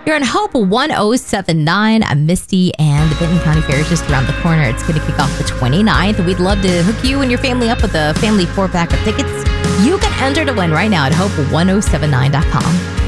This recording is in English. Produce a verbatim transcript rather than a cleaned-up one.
You're on Hope one oh seven point nine. I'm Misty, and the Benton County Fair is just around the corner. It's going to kick off the twenty-ninth. We'd love to hook you and your family up with a family four-pack of tickets. You can enter to win right now at hope one oh seven nine dot com.